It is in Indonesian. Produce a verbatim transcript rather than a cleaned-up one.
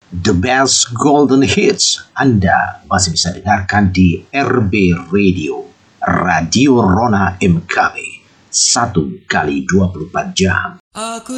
The best golden hits Anda masih bisa dengarkan di R B Radio, Radio Rona M K B, satu kali dua puluh empat jam. Aku